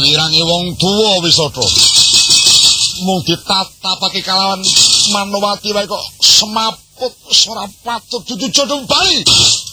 wirange wong tuwa Wisata. Mung ditatapake kalawan Manowati wae kok semaput ora patut dudu jodoh bali.